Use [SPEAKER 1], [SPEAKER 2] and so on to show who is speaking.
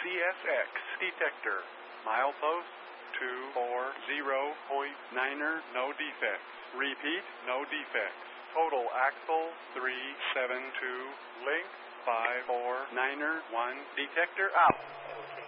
[SPEAKER 1] CSX detector. Milepost 240.9er, no defects. Repeat, no defects. Total axle 372, length 549er, 1 detector out.